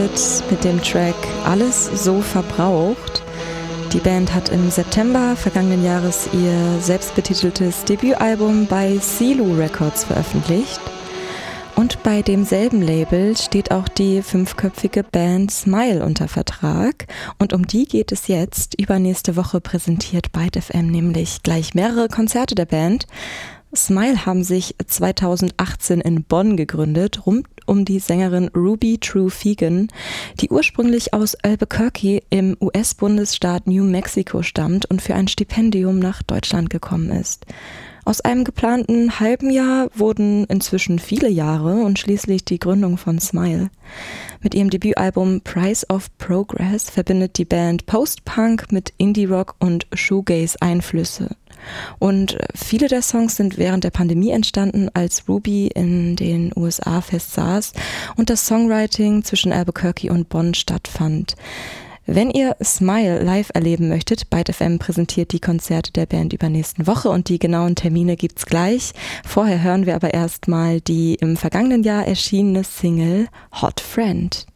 mit dem Track Alles so verbraucht. Die Band hat im September vergangenen Jahres ihr selbstbetiteltes Debütalbum bei Silu Records veröffentlicht. Und bei demselben Label steht auch die 5-köpfige Band Smile unter Vertrag. Und um die geht es jetzt. Übernächste Woche präsentiert Byte FM nämlich gleich mehrere Konzerte der Band. Smile haben sich 2018 in Bonn gegründet, rund um die Sängerin Ruby True Fegan, die ursprünglich aus Albuquerque im US-Bundesstaat New Mexico stammt und für ein Stipendium nach Deutschland gekommen ist. Aus einem geplanten halben Jahr wurden inzwischen viele Jahre und schließlich die Gründung von Smile. Mit ihrem Debütalbum Price of Progress verbindet die Band Post-Punk mit Indie-Rock und Shoegaze-Einflüsse. Und viele der Songs sind während der Pandemie entstanden, als Ruby in den USA festsaß und das Songwriting zwischen Albuquerque und Bonn stattfand. Wenn ihr Smile live erleben möchtet, Byte FM präsentiert die Konzerte der Band übernächsten Woche und die genauen Termine gibt's gleich. Vorher hören wir aber erstmal die im vergangenen Jahr erschienene Single Hot Friend.